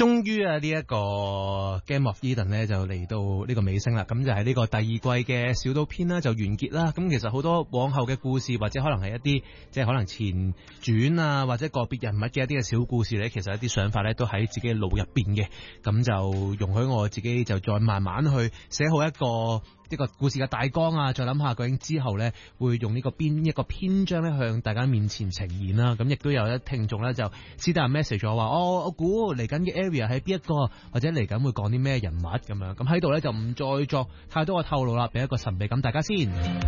終於啊，呢一個 Game of Eden 咧就嚟到呢個尾聲啦，咁就係呢個第二季嘅小島篇啦就完結啦。咁其實好多往後嘅故事或者可能係一啲即係可能前傳啊或者個別人物嘅一啲嘅小故事咧，其實一啲想法咧都喺自己嘅腦入邊嘅，咁就容許我自己就再慢慢去寫好一個故事嘅大綱啊，再諗下究竟之後咧會用呢個邊一個篇章咧向大家面前呈現啦。咁亦都有一聽眾咧就私底下 message 我話，我估嚟緊嘅 area 係邊一個，或者嚟緊會講啲咩人物咁樣。咁喺度咧就唔再作太多嘅透露啦，俾一個神秘感大家先。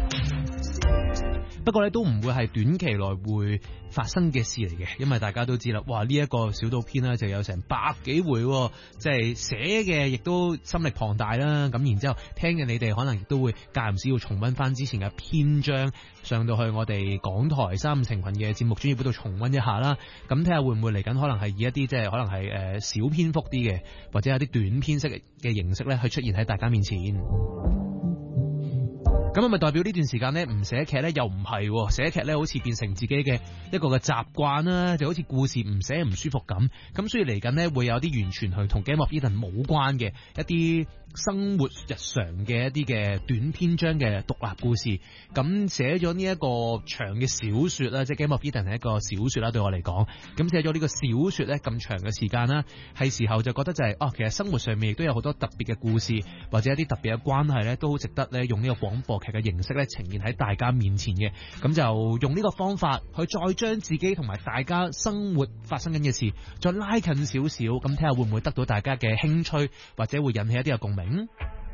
不過咧都唔會係短期內會發生嘅事嚟嘅，因為大家都知啦，哇呢一個小島篇咧就有成百幾回，即係寫嘅亦都心力龐大啦。咁然之後聽嘅你哋可能亦都會間唔時要重溫翻之前嘅篇章，上到去我哋港台三五成群嘅節目專頁嗰度重溫一下啦。咁睇下會唔會嚟緊可能係以一啲即係可能係小篇幅啲嘅，或者有啲短篇式嘅形式咧去出現喺大家面前。咁係咪代表呢段時間咧唔寫劇咧？又唔係，寫劇咧好似變成自己嘅一個嘅習慣啦，就好似故事唔寫唔舒服咁。咁所以嚟緊咧會有啲完全係同 Game of Eden 冇關嘅一啲生活日常嘅一啲嘅短篇章嘅獨立故事。咁寫咗呢一個長嘅小說啦，即係 Game of Eden 係一個小說啦，對我嚟講。咁寫咗呢個小說咧咁長嘅時間啦，係時候就覺得就係其實生活上面亦都有好多特別嘅故事，或者一啲特別嘅關係咧，都好值得咧用呢個廣播劇嘅形式咧呈現喺大家面前嘅。咁就用呢個方法去再將自己同埋大家生活發生緊嘅事再拉近少少，咁睇下會唔會得到大家嘅興趣，或者會引起一啲嘅共鳴。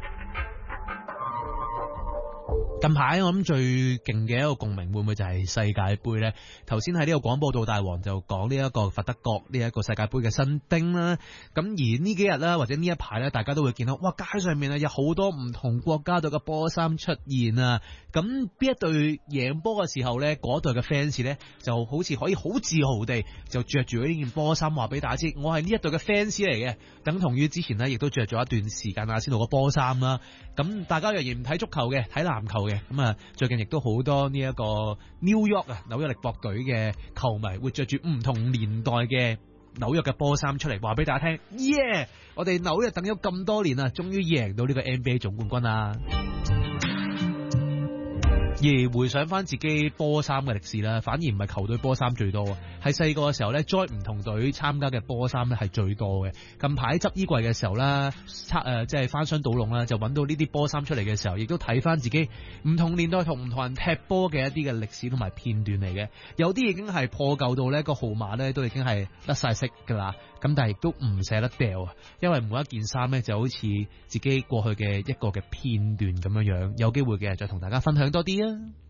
近排我諗最勁嘅一個共鳴會唔會就係世界盃呢？頭先喺呢個廣播道大王就講呢一個佛得角呢一個世界盃嘅新丁啦。咁而呢幾日啦，或者呢一排咧，大家都會見到哇，街上面啊有好多唔同國家隊嘅波衫出現啊。咁邊一隊贏波嘅時候呢，嗰隊嘅 fans 呢就好似可以好自豪地就着住呢件波衫話俾大家知，我係呢一隊嘅 fans 嚟嘅。等同於之前呢亦都着咗一段時間阿仙奴嘅波衫啦。咁大家若然唔睇足球嘅，睇籃球嘅，咁啊最近亦都好多呢一個 New York 啊紐約力搏隊嘅球迷會着住唔同年代嘅紐約嘅波衫出嚟話俾大家聽，耶！我哋紐約等咗咁多年啊，終於贏到呢個 NBA 總冠軍啦！而回想翻自己波衫嘅歷史啦，反而唔係球隊波衫最多，係細個嘅時候咧，在唔同隊參加嘅波衫咧係最多嘅。近排執衣櫃嘅時候啦，即係翻箱倒籠啦，就揾到呢啲波衫出嚟嘅時候，亦都睇翻自己唔同年代同唔同人踢波嘅一啲嘅歷史同埋片段嚟嘅。有啲已經係破舊到呢個號碼咧都已經係甩晒色噶啦，咁但係亦都唔捨得掉啊，因為每一件衫咧就好似自己過去嘅一個嘅片段咁樣樣。有機會嘅再同大家分享多啲啊！